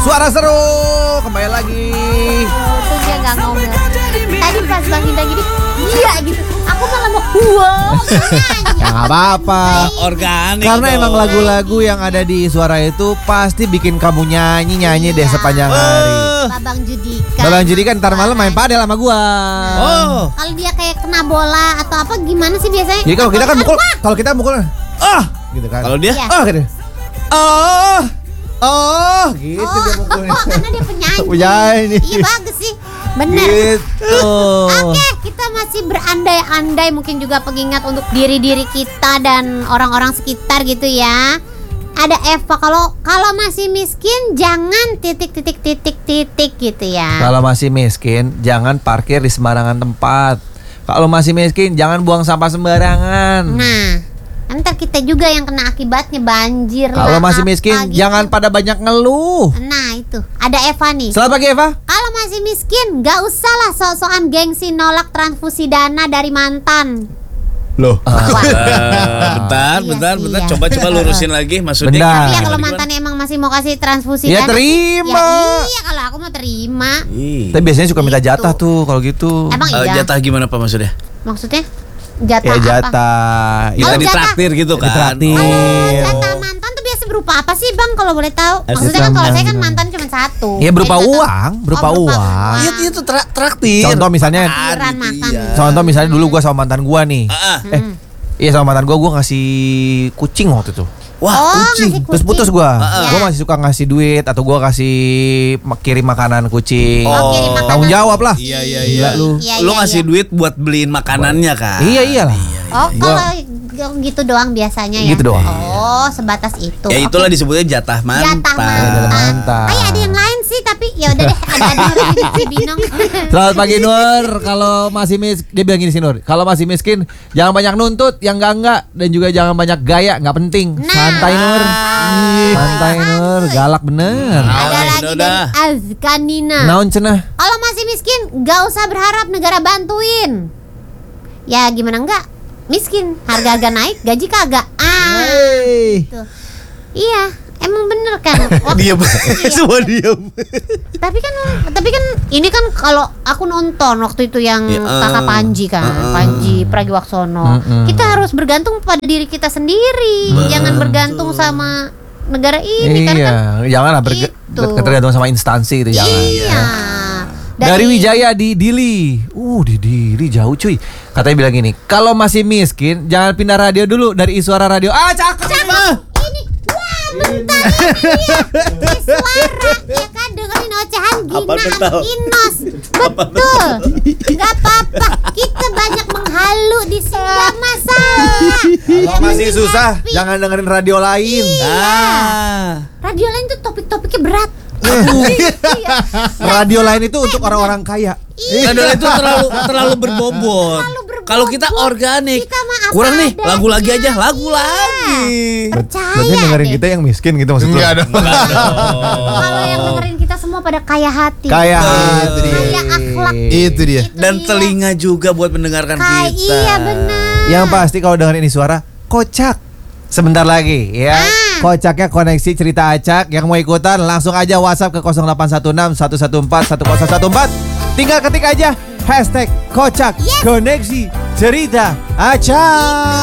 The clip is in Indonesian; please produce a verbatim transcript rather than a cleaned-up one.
Suara seru kembali lagi. Itu dia gak ngomel. Tadi pas Bang Indra gini, iya gitu. Aku malah mau wow. Ya nggak apa-apa. Organik. Karena dong. emang lagu-lagu yang ada di Suara itu pasti bikin kamu nyanyi-nyanyi deh Iya. sepanjang hari. Babang Judika. Babang Judi kan ntar malam main padel sama gua. Oh. Kalau dia kayak kena bola atau apa gimana sih biasanya? Jadi kalau kita kan mukul, kalau kita mukul, ah, gitu kan. Kalau dia Iya. ah, gitu. Oh, oh, gitu Oh, dia mukulnya. oh, karena dia penyanyi. Penyanyi. Iya bagus sih. Bener. Gitu. Oke, kita masih berandai-andai mungkin juga pengingat untuk diri-diri kita dan orang-orang sekitar gitu ya. Ada Eva, kalau kalau masih miskin jangan titik titik titik titik gitu ya. Kalau masih miskin, jangan parkir di sembarangan tempat. Kalau masih miskin, jangan buang sampah sembarangan. Nah, ntar kita juga yang kena akibatnya banjir lah. Kalau masih apa miskin, gitu. jangan pada banyak ngeluh. Nah itu, ada Eva nih. Selamat pagi Eva. Kalau masih miskin, gak usah lah sok-sokan gengsi nolak transfusi dana dari mantan. Loh. Wah. Ah, bentar, Iya bentar, sih, bentar. iya. Coba coba lurusin lagi maksudnya. Benar. Tapi ya kalau Gimana, mantannya emang masih mau kasih transfusi Ya dana, terima. Ya iya kalau aku mau terima. Ih. Tapi biasanya suka minta Gitu. jatah tuh kalau gitu. Emang Eh, iya. jatah gimana Pak maksudnya? Maksudnya jatah Ya apa? jatah. Kita Oh, ditraktir gitu kan. Ditraktir. Kalau jatah mantan tuh biasa berupa apa sih Bang kalau boleh tahu? Maksudnya kan kalau saya kan mantan cuma satu. Ya berupa Jadi jatah- uang, berupa Oh, berupa uang. Iya itu tra- traktir. Contoh misalnya, Traktiran makan. iya. contoh misalnya dulu gua sama mantan gua nih. Ah, ah. Eh, iya sama mantan gua, gua ngasih kucing waktu itu. Wah, Oh, kucing. ngasih Terus putus gua. Ah, ah. Gua masih suka ngasih duit atau gua kasih ma- kirim makanan kucing. Oh, kirim makanan. Tanggung jawab lah. Iya iya Gila iya. lu. Iya, Lu iya, ngasih iya. duit buat beliin makanannya kan? Iya iyalah. Oh, Gua- kalau gitu doang biasanya ya. Gitu doang. Oh, sebatas itu. Ya Oke. itulah disebutnya jatah mantan. Jatah Jatah mantan. mantan. Ay, ada yang lain sih tapi ya udah deh, ada ada yang di Cibinong. Selamat pagi Nur. Kalau masih miskin, dia bilang gini sih Nur. Kalau masih miskin, jangan banyak nuntut, yang enggak enggak, dan juga jangan banyak gaya, nggak penting. Nah. Santai Nur. Santai Nur, galak bener. Ah. Ada Udah, lagi udah. dari Azkanina. Naon cenah? Kalau masih miskin, gak usah berharap negara bantuin. Ya gimana enggak? Miskin, harga-harga naik, gaji kagak. Ah, Hey. tuh. Iya, emang bener kan. Waktu- Diam. Iya. Semua diam. Tapi kan, tapi kan ini kan kalau aku nonton waktu itu yang Ya, uh, kakak Panji kan, uh, uh. Panji Pragiwaksono. Mm-mm. Kita harus bergantung pada diri kita sendiri, jangan bergantung sama negara ini kan. Iya, janganlah berge- Itu. ketergantungan sama instansi itu jangan. Iya. Dari Wijaya di Dili. Uh, di Dili jauh cuy. Katanya bilang gini, kalau masih miskin jangan pindah radio dulu dari Iswara Radio. Ah, cakep. Ah. Ini, wah bentar ini ya. Ini suara ya kan dengerin ocehan Apa Gina betul? Inos. Betul. Gak apa-apa. Kita banyak menghalu di sini gak masalah. Kalau masih susah, jangan dengerin radio lain. Ah. Radio lain tuh topik-topiknya berat. Radio lain itu untuk orang-orang kaya. Kadang itu terlalu terlalu berbobot. Terlalu berbobot. Kalau kita organik, Kita mah apa kurang nih adanya. lagu lagi aja, lagu lagi. Percaya Berarti dengerin deh. kita yang miskin gitu maksud lu? dong. Kalau yang dengerin kita semua pada kaya hati. Kaya Itu hati. dia. Kaya akhlak. Itu dia. Itu Dan dia. telinga juga buat mendengarkan Kaya, kita. iya benar. Yang pasti kalau dengerin ini suara kocak. Sebentar lagi ya. Ah. Kocaknya koneksi cerita acak. Yang mau ikutan langsung aja WhatsApp ke nol delapan satu enam satu satu empat satu nol satu empat. Tinggal ketik aja hashtag kocak Yes. koneksi cerita acak.